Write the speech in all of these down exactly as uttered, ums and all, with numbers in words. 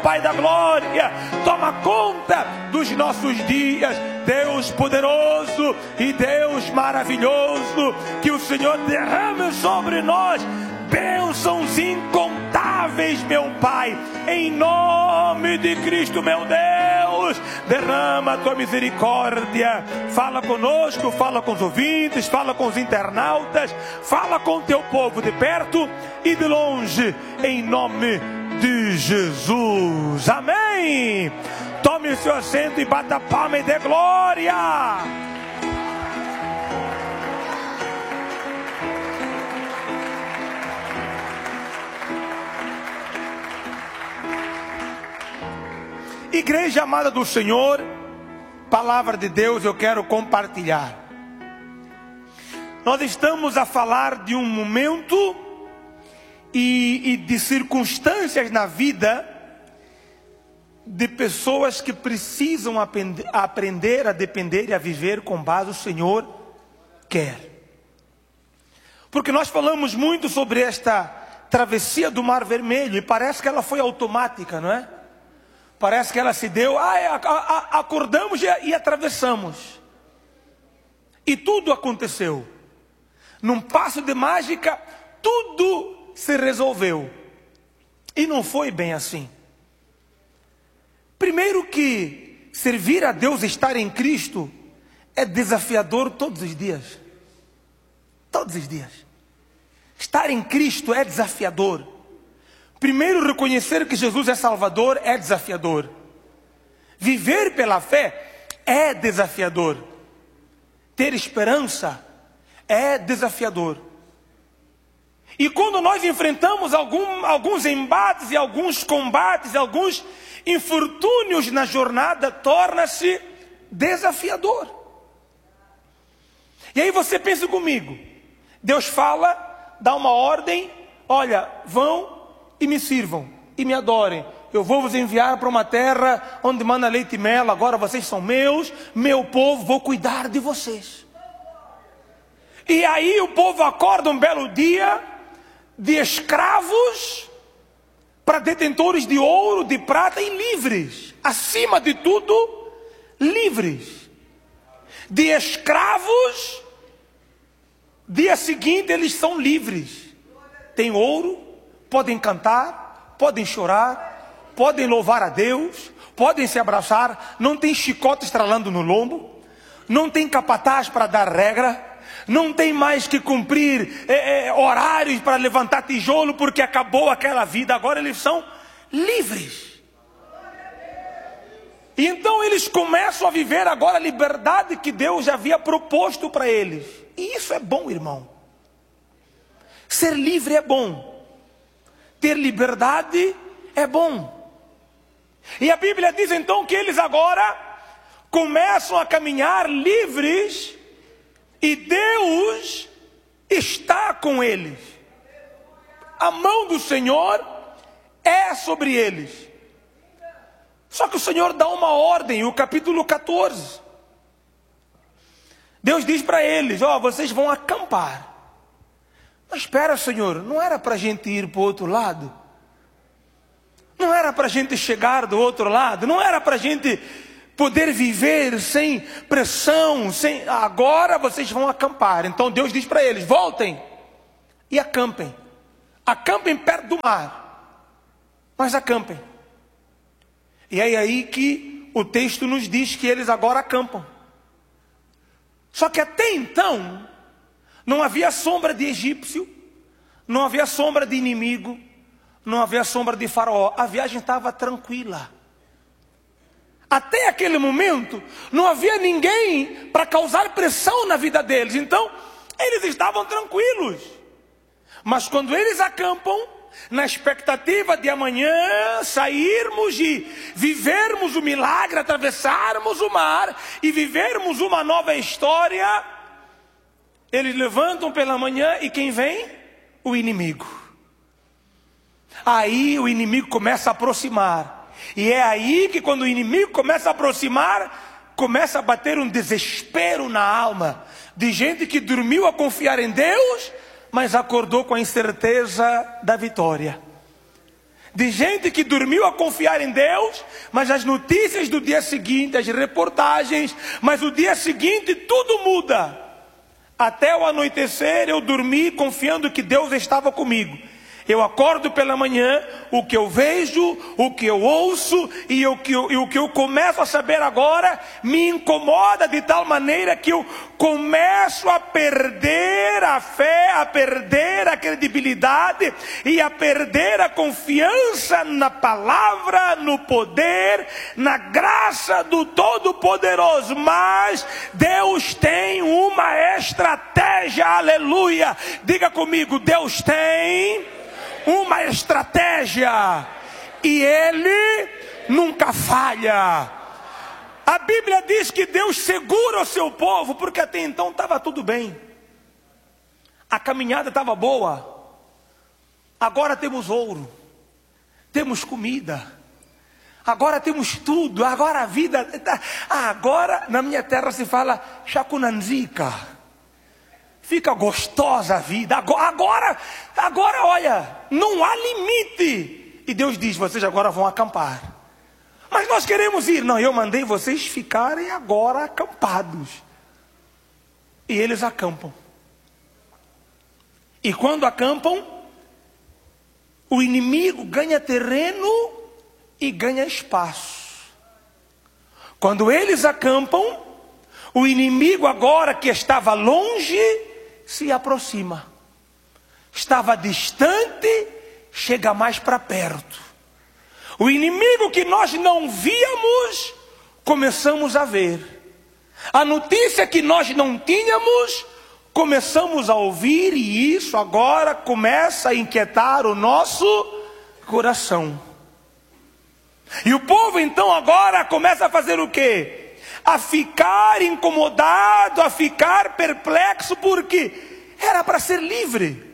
Pai da glória, toma conta dos nossos dias, Deus poderoso e Deus maravilhoso, que o Senhor derrame sobre nós bênçãos incontáveis, meu Pai, em nome de Cristo, meu Deus, derrama a tua misericórdia, fala conosco, fala com os ouvintes, fala com os internautas, fala com o teu povo de perto e de longe, em nome de Jesus, amém. Tome o seu assento e bata a palma e dê glória. Igreja amada do Senhor, palavra de Deus eu quero compartilhar. Nós estamos a falar de um momento e, e de circunstâncias na vida de pessoas que precisam aprender, aprender a depender e a viver com base o Senhor quer. Porque nós falamos muito sobre esta travessia do Mar Vermelho e parece que ela foi automática, não é? Parece que ela se deu, ah, a, a, acordamos e, e atravessamos. E tudo aconteceu. Num passo de mágica, tudo se resolveu. E não foi bem assim. Primeiro que servir a Deus, estar em Cristo, é desafiador todos os dias. Todos os dias. Estar em Cristo é desafiador. Primeiro, reconhecer que Jesus é Salvador é desafiador. Viver pela fé é desafiador. Ter esperança é desafiador. E quando nós enfrentamos algum, alguns embates e alguns combates, alguns infortúnios na jornada, torna-se desafiador. E aí você pensa comigo, Deus fala, dá uma ordem, olha, vão e me sirvam, e me adorem. Eu vou vos enviar para uma terra onde mana leite e mel, agora vocês são meus, meu povo, vou cuidar de vocês. E aí o povo acorda um belo dia, de escravos para detentores de ouro, de prata e livres. Acima de tudo, livres. De escravos, dia seguinte eles são livres. Tem ouro, podem cantar, podem chorar, podem louvar a Deus, podem se abraçar, não tem chicote estralando no lombo, não tem capataz para dar regra, não tem mais que cumprir é, é, horários para levantar tijolo, porque acabou aquela vida, agora eles são livres. E então eles começam a viver agora a liberdade que Deus já havia proposto para eles. E isso é bom, irmão. Ser livre é bom. Ter liberdade é bom. E a Bíblia diz então que eles agora começam a caminhar livres e Deus está com eles. A mão do Senhor é sobre eles. Só que o Senhor dá uma ordem, o capítulo catorze. Deus diz para eles, ó, oh, vocês vão acampar. Mas espera, Senhor, não era para a gente ir para o outro lado? Não era para a gente chegar do outro lado? Não era para a gente poder viver sem pressão, sem... Agora vocês vão acampar. Então Deus diz para eles, voltem e acampem. Acampem perto do mar, mas acampem. E é aí que o texto nos diz que eles agora acampam. Só que até então não havia sombra de egípcio, não havia sombra de inimigo, não havia sombra de faraó. A viagem estava tranquila. Até aquele momento não havia ninguém para causar pressão na vida deles. Então eles estavam tranquilos. Mas quando eles acampam, na expectativa de amanhã sairmos e vivermos o milagre, atravessarmos o mar e vivermos uma nova história, eles levantam pela manhã e quem vem? O inimigo. Aí o inimigo começa a aproximar. E é aí que quando o inimigo começa a aproximar, começa a bater um desespero na alma de gente que dormiu a confiar em Deus, mas acordou com a incerteza da vitória. de gente que dormiu a confiar em Deus, mas as notícias do dia seguinte, as reportagens, mas o dia seguinte tudo muda. Até o anoitecer eu dormi confiando que Deus estava comigo. Eu acordo pela manhã, o que eu vejo, o que eu ouço e o que eu, e o que eu começo a saber agora me incomoda de tal maneira que eu começo a perder a fé, a perder a credibilidade e a perder a confiança na palavra, no poder, na graça do Todo-Poderoso. Mas Deus tem uma estratégia, aleluia. Diga comigo, Deus tem uma estratégia e Ele nunca falha. A Bíblia diz que Deus segura o seu povo, porque até então estava tudo bem, a caminhada estava boa. Agora temos ouro, temos comida, agora temos tudo, agora a vida, agora na minha terra se fala chacunanzica, fica gostosa a vida, agora, agora, agora olha, não há limite. E Deus diz, vocês agora vão acampar. Mas nós queremos ir. Não, eu mandei vocês ficarem agora acampados. E eles acampam. E quando acampam, o inimigo ganha terreno e ganha espaço. Quando eles acampam, o inimigo agora que estava longe se aproxima. Estava distante, chega mais para perto. O inimigo que nós não víamos, começamos a ver. A notícia que nós não tínhamos, começamos a ouvir, e isso agora começa a inquietar o nosso coração. E o povo então agora começa a fazer o quê? A ficar incomodado, a ficar perplexo, porque era para ser livre,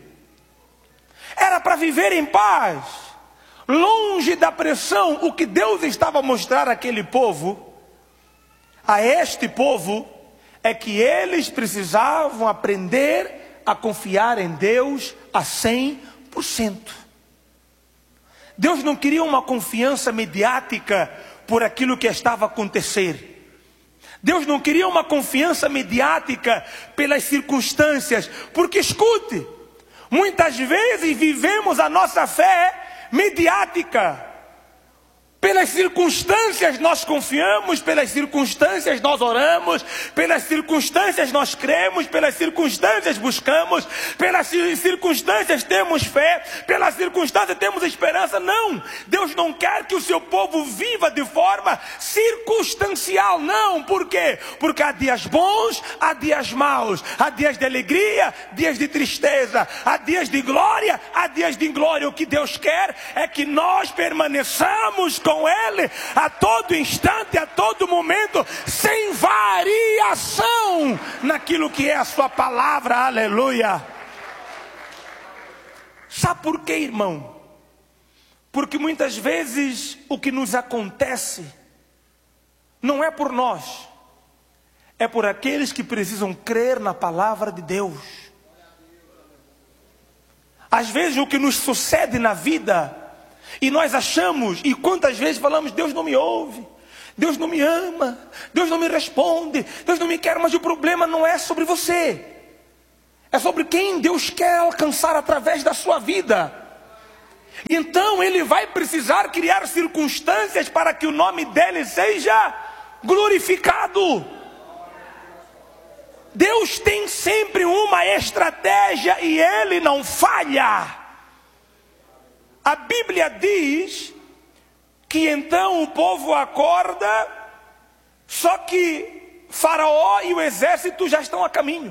era para viver em paz, longe da pressão. O que Deus estava a mostrar àquele povo, a este povo, é que eles precisavam aprender a confiar em Deus a cem por cento. Deus não queria uma confiança mediática por aquilo que estava a acontecer. Deus não queria uma confiança mediática pelas circunstâncias, porque escute, muitas vezes vivemos a nossa fé mediática. Pelas circunstâncias nós confiamos, pelas circunstâncias nós oramos, pelas circunstâncias nós cremos, pelas circunstâncias buscamos, pelas circunstâncias temos fé, pelas circunstâncias temos esperança. Não, Deus não quer que o seu povo viva de forma circunstancial, não. Por quê? Porque há dias bons, há dias maus, há dias de alegria, dias de tristeza, há dias de glória, há dias de inglória. O que Deus quer é que nós permaneçamos com Ele a todo instante, a todo momento, sem variação naquilo que é a sua palavra, aleluia. Sabe por quê, irmão? Porque muitas vezes o que nos acontece não é por nós, é por aqueles que precisam crer na palavra de Deus. Às vezes o que nos sucede na vida, e nós achamos, e quantas vezes falamos, Deus não me ouve, Deus não me ama, Deus não me responde, Deus não me quer. Mas o problema não é sobre você, é sobre quem Deus quer alcançar através da sua vida. Então Ele vai precisar criar circunstâncias para que o nome dEle seja glorificado. Deus tem sempre uma estratégia e Ele não falha. A Bíblia diz que então o povo acorda, só que Faraó e o exército já estão a caminho.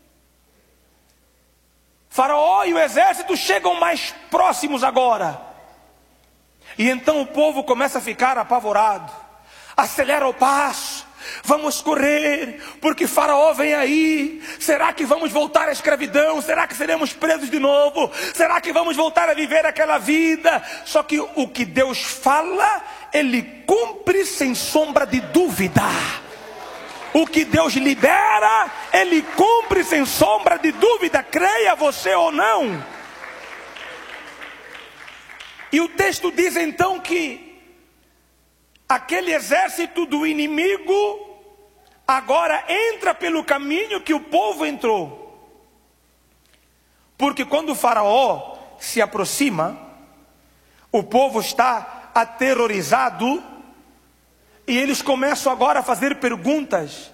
Faraó e o exército chegam mais próximos agora. E então o povo começa a ficar apavorado, acelera o passo. Vamos correr, porque Faraó vem aí. Será que vamos voltar à escravidão? Será que seremos presos de novo? Será que vamos voltar a viver aquela vida? Só que o que Deus fala, Ele cumpre sem sombra de dúvida. O que Deus libera, Ele cumpre sem sombra de dúvida, creia você ou não. E o texto diz então que aquele exército do inimigo agora entra pelo caminho que o povo entrou. Porque quando o faraó se aproxima, o povo está aterrorizado e eles começam agora a fazer perguntas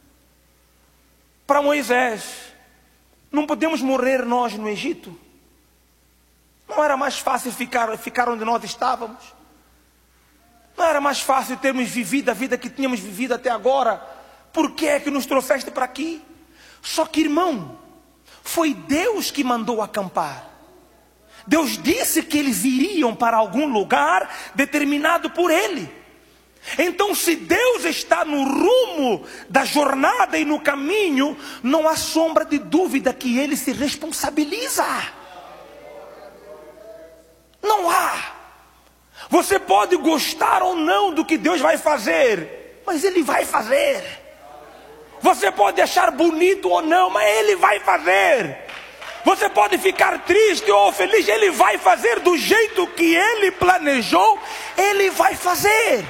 para Moisés. Não podemos morrer nós no Egito? Não era mais fácil ficar, ficar onde nós estávamos? Não era mais fácil termos vivido a vida que tínhamos vivido até agora? Por que é que nos trouxeste para aqui? Só que, irmão, foi Deus que mandou acampar. Deus disse que eles iriam para algum lugar determinado por Ele. Então, se Deus está no rumo da jornada e no caminho, não há sombra de dúvida que Ele se responsabiliza. Não há. Você pode gostar ou não do que Deus vai fazer, mas Ele vai fazer. Você pode achar bonito ou não, mas Ele vai fazer. Você pode ficar triste ou feliz, Ele vai fazer do jeito que Ele planejou, Ele vai fazer.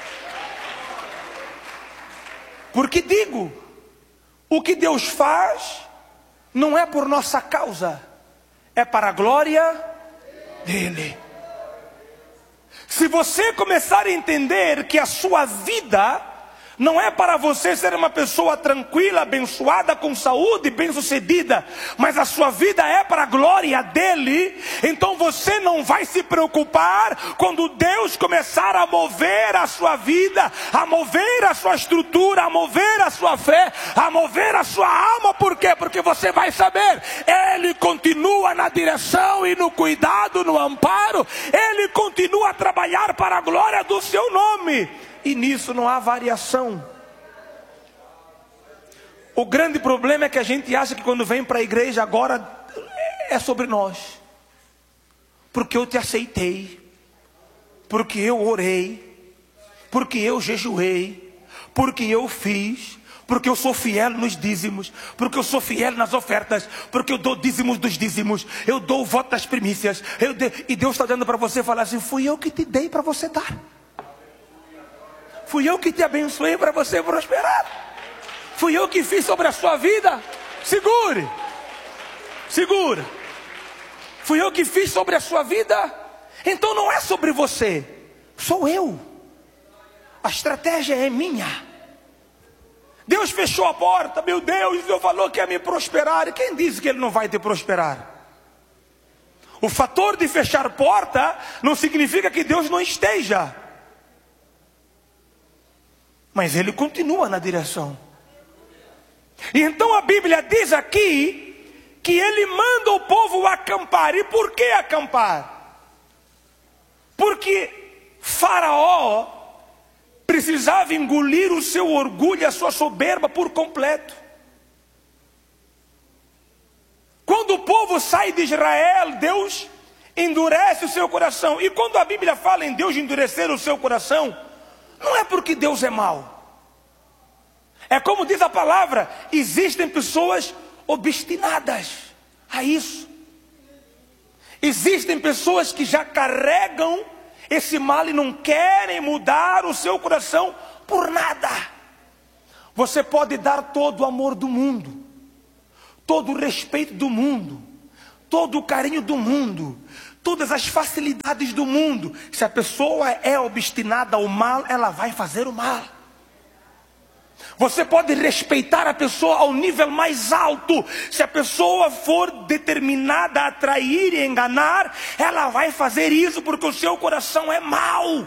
Porque digo, o que Deus faz não é por nossa causa, é para a glória dEle. Se você começar a entender que a sua vida não é para você ser uma pessoa tranquila, abençoada, com saúde, bem-sucedida, mas a sua vida é para a glória dEle, então você não vai se preocupar quando Deus começar a mover a sua vida, a mover a sua estrutura, a mover a sua fé, a mover a sua alma. Por quê? Porque você vai saber, Ele continua na direção e no cuidado, no amparo, Ele continua a trabalhar para a glória do seu nome. E nisso não há variação. O grande problema é que a gente acha que quando vem para a igreja agora é sobre nós. Porque eu te aceitei, porque eu orei, porque eu jejuei, porque eu fiz, porque eu sou fiel nos dízimos, porque eu sou fiel nas ofertas, porque eu dou dízimos dos dízimos, eu dou o voto das primícias, eu de... e Deus está dando para você falar assim: fui eu que te dei para você dar. Fui eu que te abençoei para você prosperar. Fui eu que fiz sobre a sua vida. Segure. Segura. Fui eu que fiz sobre a sua vida. Então não é sobre você. Sou eu. A estratégia é minha. Deus fechou a porta. Meu Deus, Deus falou que ia me prosperar. E quem disse que Ele não vai te prosperar? O fator de fechar porta não significa que Deus não esteja. Mas Ele continua na direção. E então a Bíblia diz aqui que Ele manda o povo acampar. E por que acampar? Porque Faraó precisava engolir o seu orgulho e a sua soberba por completo. Quando o povo sai de Israel, Deus endurece o seu coração. E quando a Bíblia fala em Deus endurecer o seu coração, não é porque Deus é mau. É como diz a palavra, existem pessoas obstinadas a isso. Existem pessoas que já carregam esse mal e não querem mudar o seu coração por nada. Você pode dar todo o amor do mundo, todo o respeito do mundo, todo o carinho do mundo, todas as facilidades do mundo. Se a pessoa é obstinada ao mal, ela vai fazer o mal. Você pode respeitar a pessoa ao nível mais alto. Se a pessoa for determinada a trair e enganar, ela vai fazer isso porque o seu coração é mau.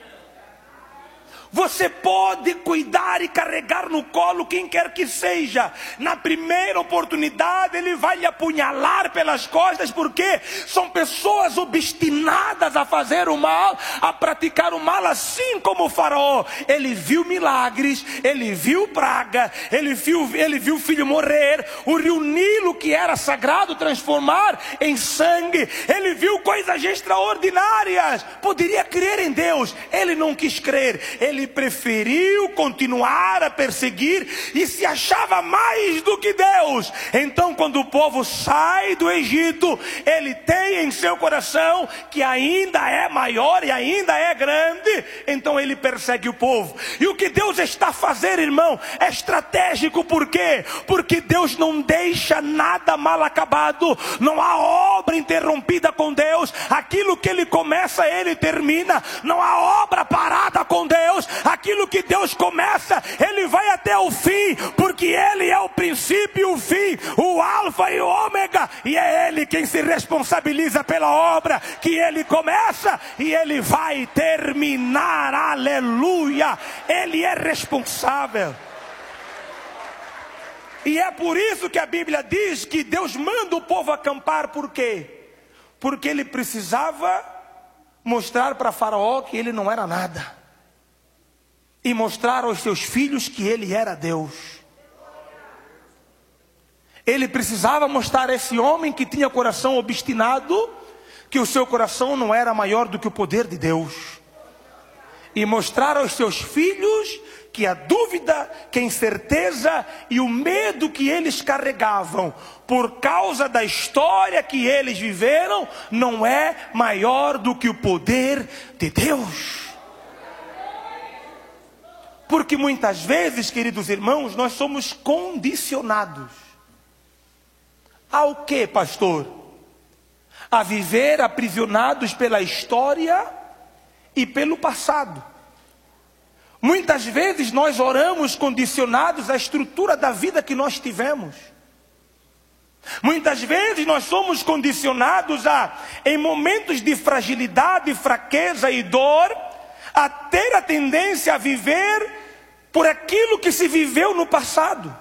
Você pode cuidar e carregar no colo quem quer que seja. Na primeira oportunidade ele vai lhe apunhalar pelas costas, porque são pessoas obstinadas a fazer o mal, a praticar o mal, assim como o faraó. Ele viu milagres, ele viu praga, ele viu, ele viu o filho morrer, o rio Nilo, que era sagrado, transformar em sangue. Ele viu coisas extraordinárias. Poderia crer em Deus, ele não quis crer. Ele ele preferiu continuar a perseguir e se achava mais do que Deus. Então, quando o povo sai do Egito, ele tem em seu coração que ainda é maior e ainda é grande, então ele persegue o povo. E o que Deus está fazendo, irmão, é estratégico. Por quê? Porque Deus não deixa nada mal acabado, não há obra interrompida com Deus. Aquilo que ele começa, ele termina. Não há obra parada com Deus. Aquilo que Deus começa, ele vai até o fim, porque ele é o princípio e o fim, o alfa e o ômega, e é ele quem se responsabiliza pela obra que ele começa e ele vai terminar. Aleluia! Ele é responsável. E é por isso que a Bíblia diz que Deus manda o povo acampar. Por quê? Porque ele precisava mostrar para Faraó que ele não era nada, e mostrar aos seus filhos que ele era Deus. Ele precisava mostrar a esse homem que tinha coração obstinado que o seu coração não era maior do que o poder de Deus, e mostrar aos seus filhos que a dúvida, que a incerteza e o medo que eles carregavam por causa da história que eles viveram não é maior do que o poder de Deus. Porque muitas vezes, queridos irmãos, nós somos condicionados ao que, pastor? A viver aprisionados pela história e pelo passado. Muitas vezes nós oramos condicionados à estrutura da vida que nós tivemos. Muitas vezes nós somos condicionados a, em momentos de fragilidade, fraqueza e dor, a ter a tendência a viver por aquilo que se viveu no passado.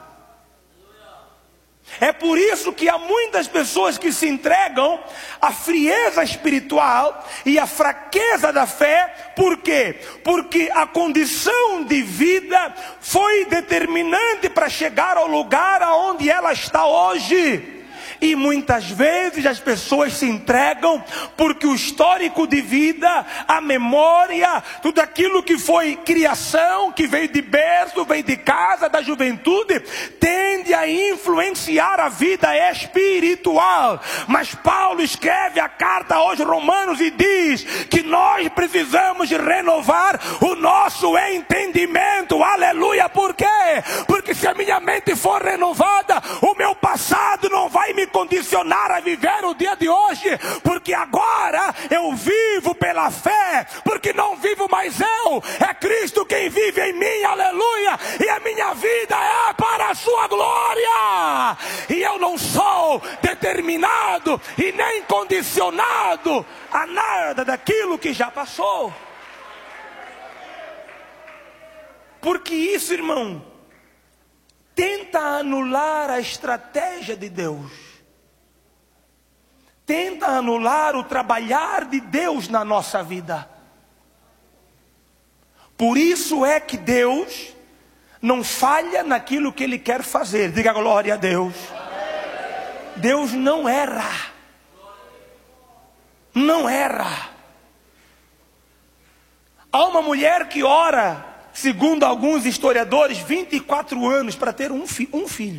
É por isso que há muitas pessoas que se entregam à frieza espiritual e à fraqueza da fé. Por quê? Porque a condição de vida foi determinante para chegar ao lugar aonde ela está hoje. E muitas vezes as pessoas se entregam porque o histórico de vida, a memória, tudo aquilo que foi criação, que veio de berço, veio de casa, da juventude, tende a influenciar a vida espiritual. Mas Paulo escreve a carta aos Romanos e diz que nós precisamos renovar o nosso entendimento. Aleluia! Por quê? Porque se a minha mente for renovada, o meu passado não vai me condicionar a viver o dia de hoje, porque agora eu vivo pela fé, porque não vivo mais eu, é Cristo quem vive em mim, aleluia, e a minha vida é para a sua glória, e eu não sou determinado e nem condicionado a nada daquilo que já passou. Porque isso, irmão, tenta anular a estratégia de Deus. Tenta anular o trabalhar de Deus na nossa vida. Por isso é que Deus não falha naquilo que Ele quer fazer. Diga glória a Deus. Deus não erra. Não erra. Há uma mulher que ora, segundo alguns historiadores, vinte e quatro anos para ter um, fi- um filho.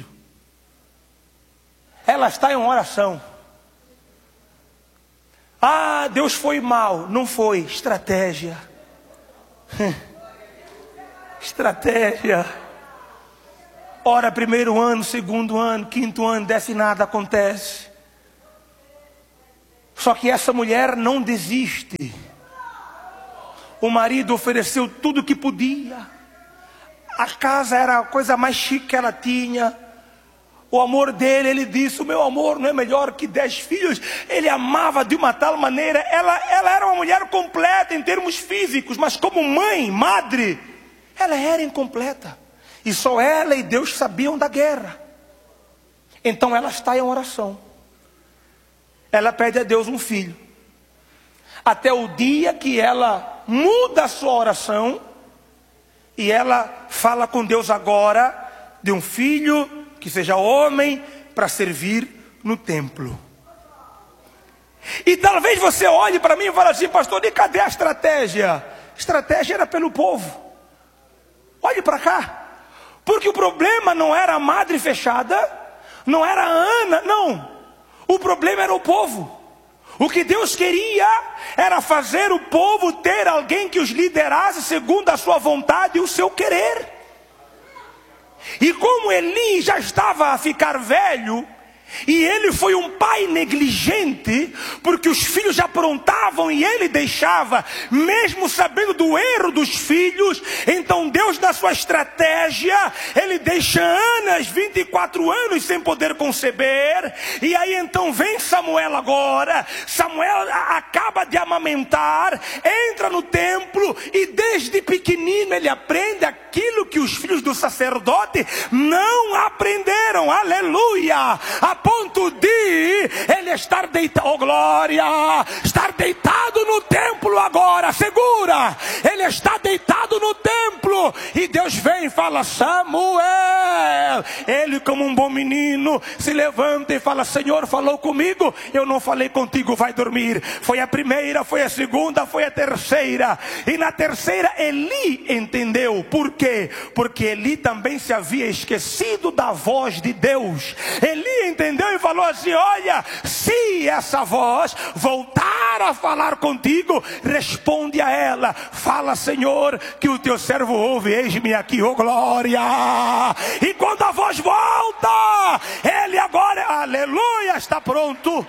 Ela está em uma oração. Ah, Deus foi mal. Não foi, estratégia. Estratégia. Ora, primeiro ano, segundo ano, quinto ano, desce nada, acontece. Só que essa mulher não desiste. O marido ofereceu tudo que podia. A casa era a coisa mais chique que ela tinha. O amor dele, ele disse, o meu amor não é melhor que dez filhos. Ele amava de uma tal maneira. Ela, ela era uma mulher completa em termos físicos, mas como mãe, madre, ela era incompleta. E só ela e Deus sabiam da guerra. Então ela está em oração. Ela pede a Deus um filho. Até o dia que ela muda a sua oração e ela fala com Deus agora de um filho que seja homem para servir no templo. E talvez você olhe para mim e fale assim, pastor, e cadê a estratégia? Estratégia era pelo povo. olhe para cá. Porque o problema não era a madre fechada, não era a Ana, não. O problema era o povo. O que Deus queria era fazer o povo ter alguém que os liderasse segundo a sua vontade e o seu querer. E como Eli já estava a ficar velho, e ele foi um pai negligente, porque os filhos já aprontavam e ele deixava, mesmo sabendo do erro dos filhos. Então Deus, na sua estratégia, ele deixa Ana vinte e quatro anos sem poder conceber. E aí então vem Samuel agora. Samuel acaba de amamentar, entra no templo e desde pequenino ele aprende aquilo que os filhos do sacerdote não aprenderam. Aleluia! A ponto de ele estar deitado, oh glória, estar deitado no templo agora, segura, ele está deitado no templo, e Deus vem e fala: Samuel. Ele, como um bom menino, se levanta e fala: Senhor falou comigo, eu não falei contigo, vai dormir. Foi a primeira, foi a segunda, foi a terceira, e na terceira Eli entendeu. Por quê? Porque Eli também se havia esquecido da voz de Deus. Eli entendeu e falou assim: olha, se essa voz voltar a falar contigo, responde a ela, fala: Senhor, que o teu servo ouve, eis-me aqui, oh glória. E quando a voz volta, ele agora, aleluia, está pronto.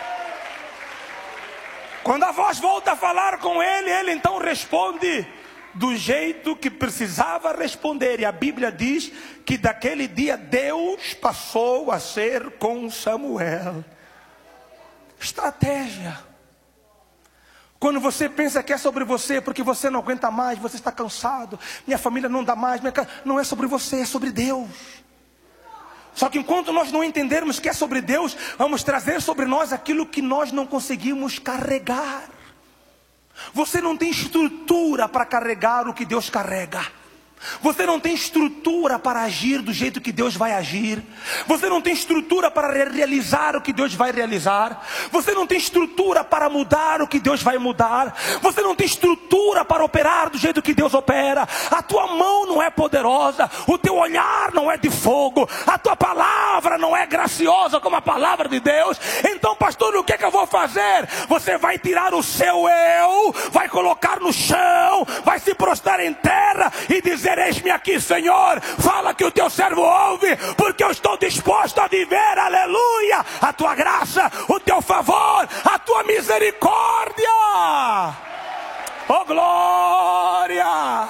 Quando a voz volta a falar com ele, ele então responde do jeito que precisava responder. E a Bíblia diz que daquele dia Deus passou a ser com Samuel. Estratégia. Quando você pensa que é sobre você, porque você não aguenta mais, você está cansado, minha família não dá mais, minha... não é sobre você, é sobre Deus. Só que enquanto nós não entendermos que é sobre Deus, vamos trazer sobre nós aquilo que nós não conseguimos carregar. Você não tem estrutura para carregar o que Deus carrega. Você não tem estrutura para agir do jeito que Deus vai agir. Você não tem estrutura para realizar o que Deus vai realizar. Você não tem estrutura para mudar o que Deus vai mudar. Você não tem estrutura para operar do jeito que Deus opera. A tua mão não é poderosa, o teu olhar não é de fogo, a tua palavra não é graciosa como a palavra de Deus. Então, pastor, o que é que eu vou fazer? Você vai tirar o seu eu, vai colocar no chão, vai se prostrar em terra e dizer: eis-me aqui, Senhor, fala que o teu servo ouve, porque eu estou disposto a viver, aleluia, a tua graça, o teu favor, a tua misericórdia. Oh glória!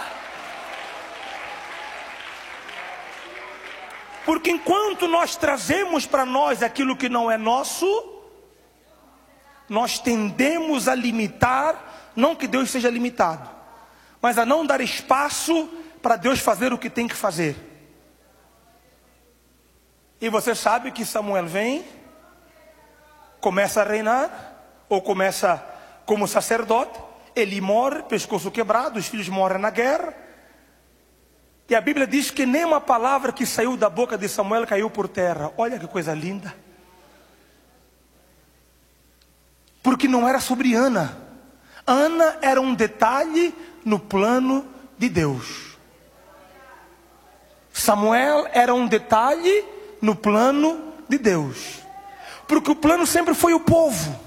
Porque enquanto nós trazemos para nós aquilo que não é nosso, nós tendemos a limitar, não que Deus seja limitado, mas a não dar espaço para Deus fazer o que tem que fazer. E você sabe que Samuel vem, começa a reinar, ou começa como sacerdote. Ele morre, pescoço quebrado, os filhos morrem na guerra. E a Bíblia diz que nem uma palavra que saiu da boca de Samuel caiu por terra. Olha que coisa linda. Porque não era sobre Ana. Ana era um detalhe no plano de Deus. Samuel era um detalhe no plano de Deus. Porque o plano sempre foi o povo.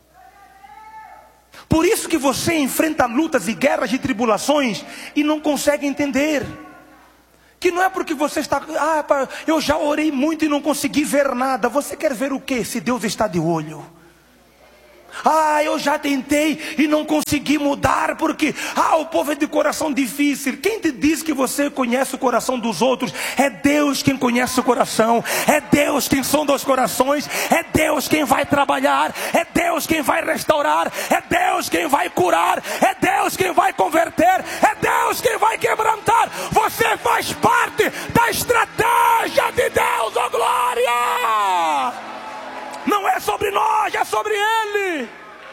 Por isso que você enfrenta lutas e guerras e tribulações e não consegue entender. Que não é porque você está... Ah, eu já orei muito e não consegui ver nada. Você quer ver o quê se Deus está de olho? Ah, eu já tentei e não consegui mudar porque ah, o povo é de coração difícil. Quem te diz que você conhece o coração dos outros? É Deus quem conhece o coração. É Deus quem sonda os corações. É Deus quem vai trabalhar. É Deus quem vai restaurar. É Deus quem vai curar. É Deus quem vai converter. É Deus quem vai quebrantar. Você faz parte da estratégia de Deus, oh glória! Não é sobre nós, é sobre Ele.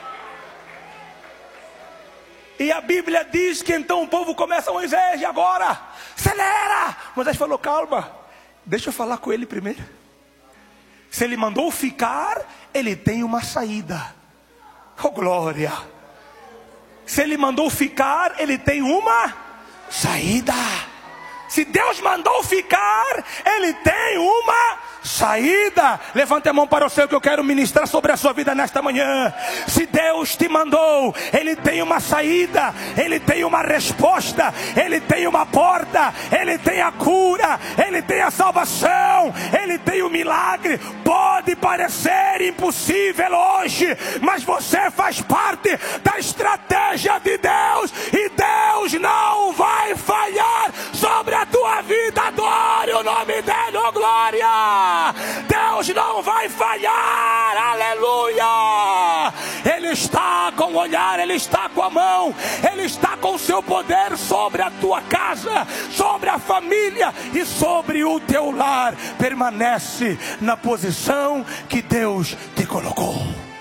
E a Bíblia diz que então o povo começa: Moisés, e agora? Acelera! Moisés falou: calma, deixa eu falar com ele primeiro. Se ele mandou ficar, ele tem uma saída. Oh glória! Se ele mandou ficar, ele tem uma saída. Se Deus mandou ficar, Ele tem uma saída. Levante a mão para o céu que eu quero ministrar sobre a sua vida nesta manhã. Se Deus te mandou, Ele tem uma saída, Ele tem uma resposta, Ele tem uma porta, Ele tem a cura, Ele tem a salvação, Ele tem o milagre. Pode parecer impossível hoje, mas você faz parte da estratégia de Deus, e Deus não vai falhar sobre a tua vida. Adore o nome dele, oh glória! Deus não vai falhar, aleluia! Ele está com o olhar, Ele está com a mão, Ele está com o seu poder sobre a tua casa, sobre a família e sobre o teu lar. Permanece na posição que Deus te colocou.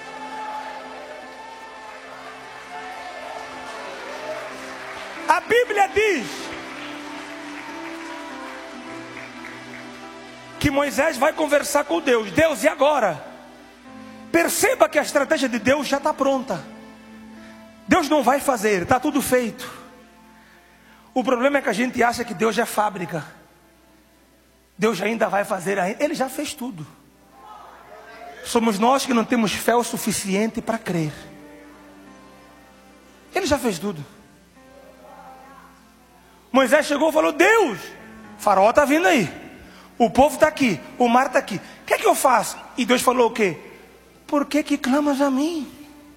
A Bíblia diz que Moisés vai conversar com Deus. Deus, e agora? Perceba que a estratégia de Deus já está pronta. Deus não vai fazer, está tudo feito. O problema é que a gente acha que Deus já é fábrica. Deus ainda vai fazer, Ele já fez tudo. Somos nós que não temos fé o suficiente para crer. Ele já fez tudo. Moisés chegou e falou: Deus, o faraó está vindo aí, o povo está aqui, o mar está aqui, o que é que eu faço? E Deus falou o quê? Por que que clamas a mim?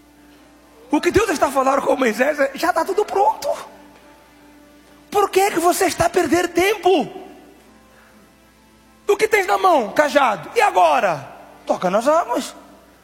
O que Deus está falando com Moisés é: já está tudo pronto. Por que que você está a perder tempo? O que tens na mão? Cajado. E agora? Toca nas águas.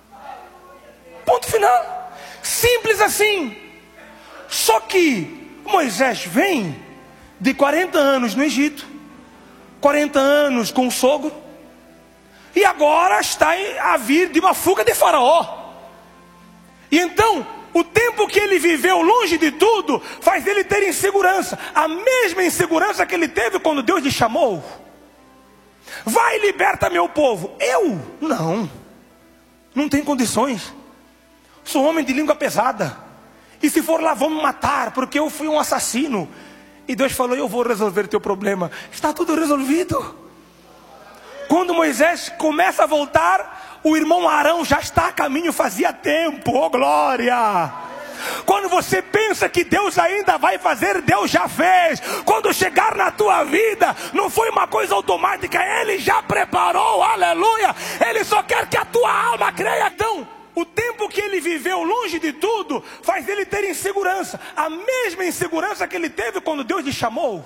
Ponto final. Simples assim. Só que Moisés vem de quarenta anos no Egito, quarenta anos com o sogro, e agora está a vir de uma fuga de Faraó. E então, o tempo que ele viveu longe de tudo, faz ele ter insegurança, a mesma insegurança que ele teve quando Deus lhe chamou. Vai e liberta meu povo. Eu? Não, não tenho condições, sou homem de língua pesada, e se for lá vão me matar, porque eu fui um assassino. E Deus falou: eu vou resolver teu problema. Está tudo resolvido. Quando Moisés começa a voltar, o irmão Arão já está a caminho fazia tempo. Oh glória! Quando você pensa que Deus ainda vai fazer, Deus já fez. Quando chegar na tua vida, não foi uma coisa automática, Ele já preparou, aleluia. Ele só quer que a tua alma creia. Então, o tempo que ele viveu longe de tudo, faz ele ter insegurança, a mesma insegurança que ele teve quando Deus lhe chamou.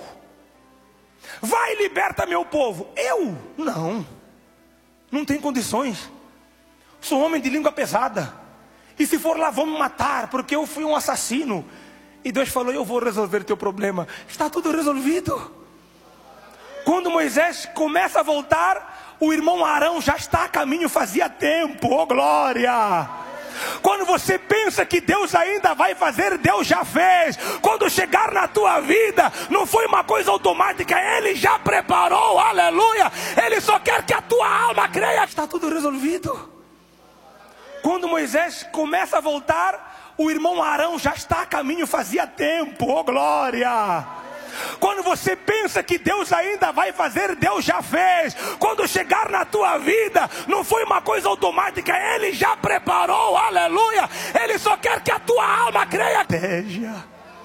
Vai e liberta meu povo. Eu? Não, não tenho condições, sou homem de língua pesada, e se for lá vão me matar, porque eu fui um assassino. E Deus falou: eu vou resolver teu problema. Está tudo resolvido. Quando Moisés começa a voltar, o irmão Arão já está a caminho fazia tempo. Oh glória! Quando você pensa que Deus ainda vai fazer, Deus já fez. Quando chegar na tua vida, não foi uma coisa automática, Ele já preparou, aleluia. Ele só quer que a tua alma creia. Está tudo resolvido. Quando Moisés começa a voltar, o irmão Arão já está a caminho fazia tempo. Oh glória! Quando você pensa que Deus ainda vai fazer, Deus já fez. Quando chegar na tua vida, não foi uma coisa automática, Ele já preparou, aleluia. Ele só quer que a tua alma creia. Estratégia.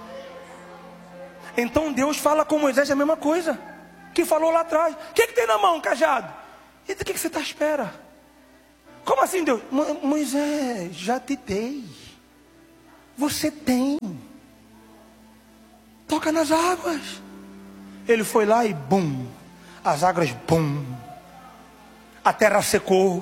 Então Deus fala com Moisés a mesma coisa que falou lá atrás. O que, que tem na mão, cajado? E do que, que você está à espera? Como assim, Deus? Mo- Moisés, já te dei. Você tem. Toca nas águas. Ele foi lá e bum, as águas bum, a terra secou.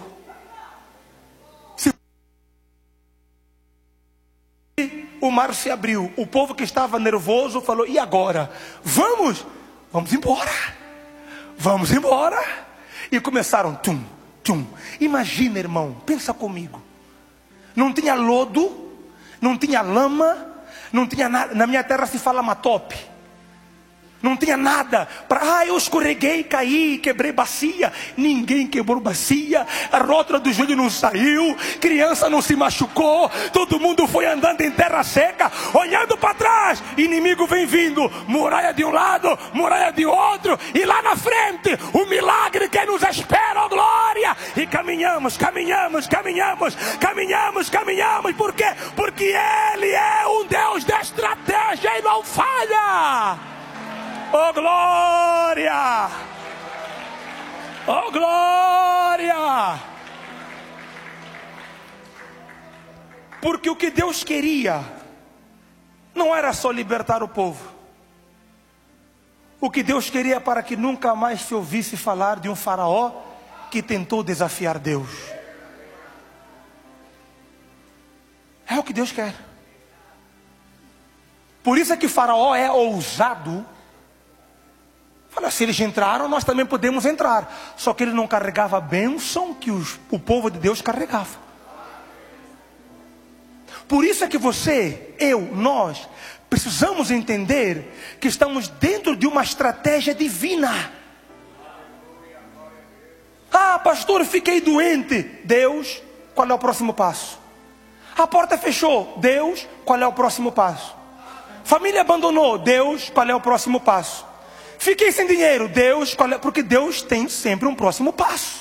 O mar se abriu. O povo que estava nervoso falou: e agora? Vamos, vamos embora, vamos embora. E começaram tum, tum. Imagina, irmão, pensa comigo. Não tinha lodo, não tinha lama, não tinha nada. Na minha terra se fala matope. Não tinha nada para, ah, eu escorreguei, caí, quebrei bacia. Ninguém quebrou bacia. A rótula do joelho não saiu. Criança não se machucou. Todo mundo foi andando em terra seca, olhando para trás. Inimigo vem vindo. Muralha de um lado, muralha de outro. E lá na frente, o milagre que nos espera, ó glória. E caminhamos, caminhamos, caminhamos, caminhamos, caminhamos. Por quê? Porque Ele é um Deus de estratégia e não falha. Oh glória! Oh glória! Porque o que Deus queria não era só libertar o povo. O que Deus queria para que nunca mais se ouvisse falar de um faraó que tentou desafiar Deus. É o que Deus quer. Por isso é que faraó é ousado. Olha, se eles entraram, nós também podemos entrar. Só que ele não carregava a bênção que os, o povo de Deus carregava. Por isso é que você, eu, nós, precisamos entender que estamos dentro de uma estratégia divina. Ah, pastor, fiquei doente. Deus, qual é o próximo passo? A porta fechou. Deus, qual é o próximo passo? Família abandonou. Deus, qual é o próximo passo? Fiquei sem dinheiro. Deus, qual é? Porque Deus tem sempre um próximo passo.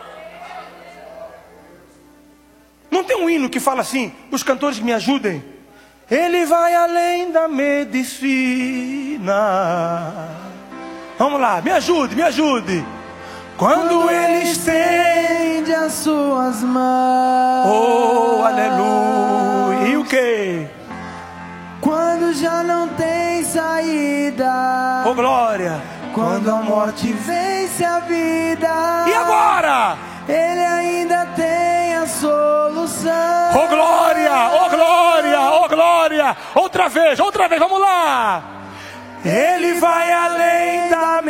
Não tem um hino que fala assim, os cantores me ajudem. Ele vai além da medicina. Vamos lá, me ajude, me ajude. Quando, Quando Ele estende as suas mãos. Oh, aleluia. E o que? Quando já não tem saída. Oh glória. Quando a morte vence a vida. E agora? Ele ainda tem a solução. Oh glória, oh glória, oh glória. Outra vez, outra vez, vamos lá. Ele vai além da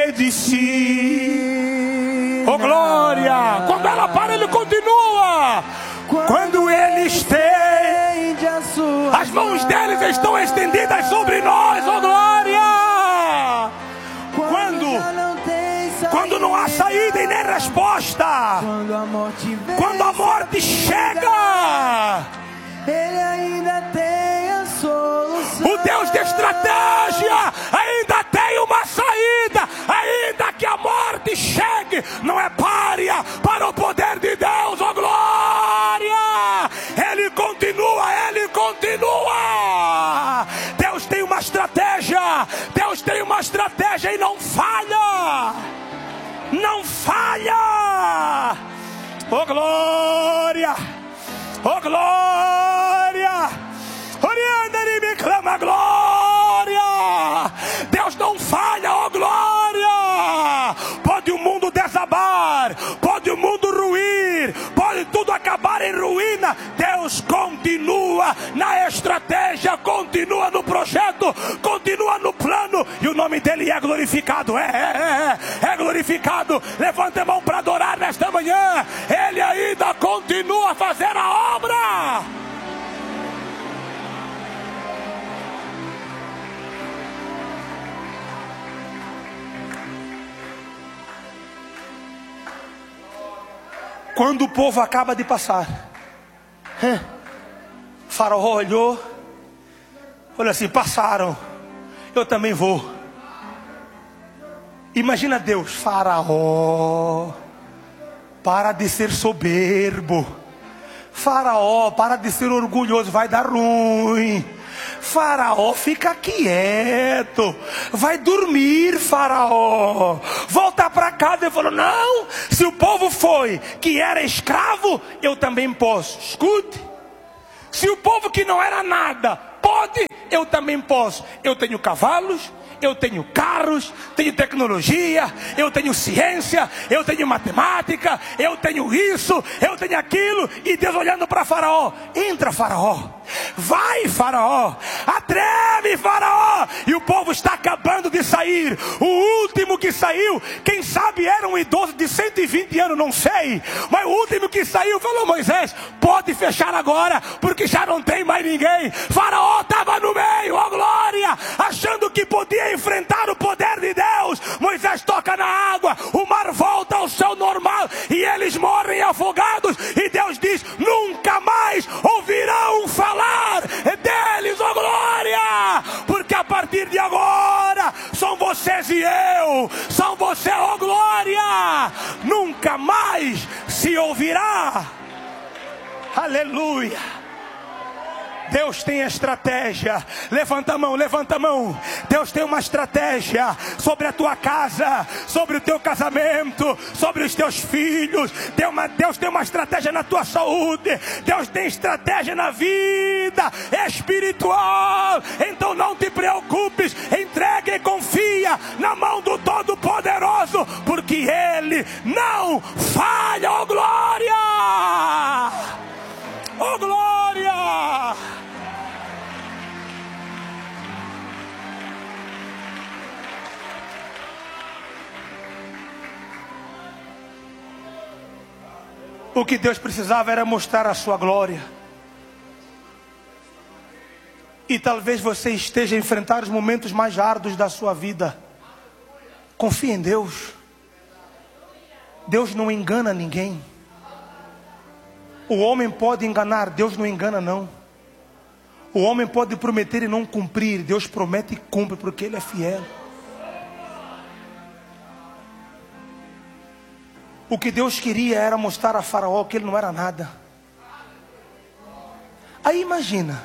medicina. Oh glória. Quando ela para, ele continua. Quando ele estende as suas, as mãos deles estão estendidas sobre nós, oh glória. Quando, quando não há saída e nem resposta, quando a morte, quando a morte chega, Ele ainda tem a solução. O Deus de estratégia ainda tem uma saída, ainda que a morte chegue, não é pária para o poder de Deus, oh glória. Ele continua, Ele continua. Deus tem uma estratégia, Deus tem uma estratégia e não falha, não falha. Oh glória, oh glória. Orianda, ele me clama glória. Deus não falha, oh glória. Pode o mundo desabar, pode o mundo ruir, pode tudo acabar em ruína. Deus continua na estratégia, continua no projeto, continua no plano. E o nome dele é glorificado, é, é, é, é glorificado. Levante a mão para adorar nesta manhã. Ele ainda continua a fazer a obra. Quando o povo acaba de passar, Faraó olhou, olha assim, passaram, eu também vou. Imagina Deus, Faraó, para de ser soberbo. Faraó, para de ser orgulhoso, vai dar ruim. Faraó, fica quieto, vai dormir, Faraó. Volta para casa. Ele falou, não, se o povo foi que era escravo, eu também posso. Escute, se o povo que não era nada pode, eu também posso. Eu tenho cavalos, eu tenho carros, tenho tecnologia, eu tenho ciência, eu tenho matemática, eu tenho isso, eu tenho aquilo. E Deus olhando para Faraó, entra Faraó, vai Faraó, atreve Faraó. E o povo está acabando de sair. O último que saiu, quem sabe era um idoso de cento e vinte anos, não sei. Mas o último que saiu falou, Moisés, pode fechar agora, porque já não tem mais ninguém. Faraó estava no meio, ó glória, achando que podia enfrentar o vocês e eu, são você, ó glória, nunca mais se ouvirá. Aleluia. Deus tem estratégia. Levanta a mão, levanta a mão. Deus tem uma estratégia sobre a tua casa, sobre o teu casamento, sobre os teus filhos. Deus tem uma estratégia na tua saúde. Deus tem estratégia na vida espiritual. Então não te preocupes, entrega e confia na mão do Todo-Poderoso, porque Ele não falha. Oh glória! Oh glória! O que Deus precisava era mostrar a sua glória. E talvez você esteja a enfrentar os momentos mais árduos da sua vida. Confie em Deus. Deus não engana ninguém. O homem pode enganar, Deus não engana não. O homem pode prometer e não cumprir, Deus promete e cumpre, porque Ele é fiel. O que Deus queria era mostrar a Faraó que ele não era nada. Aí imagina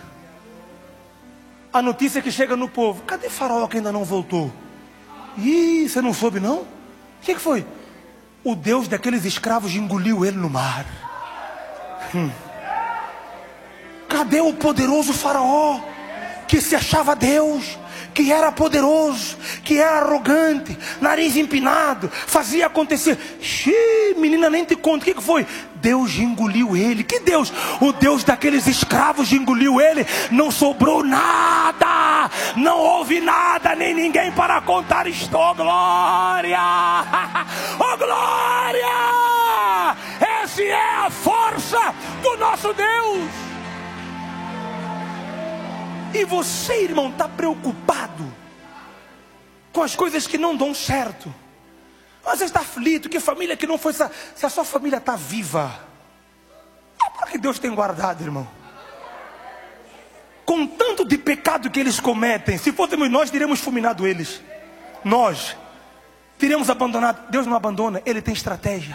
a notícia que chega no povo: cadê Faraó que ainda não voltou? Ih, você não soube não? O que, que foi? O Deus daqueles escravos engoliu ele no mar. Hum. Cadê o poderoso Faraó que se achava Deus, que era poderoso, que era arrogante, nariz empinado, fazia acontecer? Xiii, menina, nem te conto. O que, que foi? Deus engoliu ele. Que Deus? O Deus daqueles escravos engoliu ele. Não sobrou nada, não houve nada, nem ninguém para contar isto. Oh glória! Oh glória! Essa é a força do nosso Deus. E você, irmão, está preocupado com as coisas que não dão certo. Você está aflito, que família que não foi. Se a sua família está viva, é porque Deus tem guardado, irmão. Com tanto de pecado que eles cometem, se fôssemos nós, teríamos fulminado eles. Nós teríamos abandonado. Deus não abandona, Ele tem estratégia.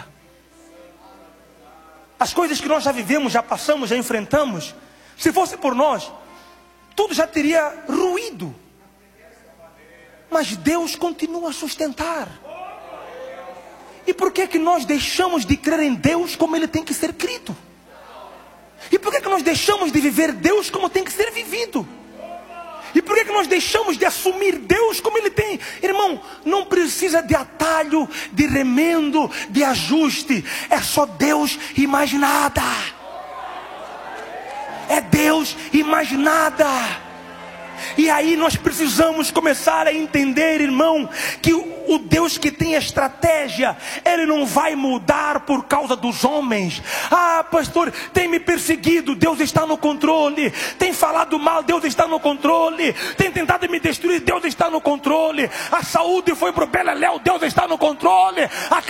As coisas que nós já vivemos, já passamos, já enfrentamos, se fosse por nós, tudo já teria ruído. Mas Deus continua a sustentar. E por que que nós deixamos de crer em Deus como Ele tem que ser crido? E por que que nós deixamos de viver Deus como tem que ser vivido? E por que que nós deixamos de assumir Deus como Ele tem? Irmão, não precisa de atalho, de remendo, de ajuste. É só Deus e mais nada. É Deus e mais nada. E aí nós precisamos começar a entender, irmão, que o Deus que tem estratégia, Ele não vai mudar por causa dos homens. Ah, pastor, tem me perseguido, Deus está no controle. Tem falado mal, Deus está no controle. Tem tentado me destruir, Deus está no controle. A saúde foi pro beleléu, Deus está no controle.